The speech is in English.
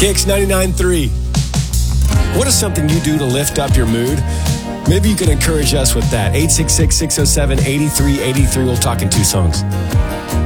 Kicks 99.3. What is something you do to lift up your mood? Maybe you can encourage us with that. 866-607-8383. We'll talk in 2 songs.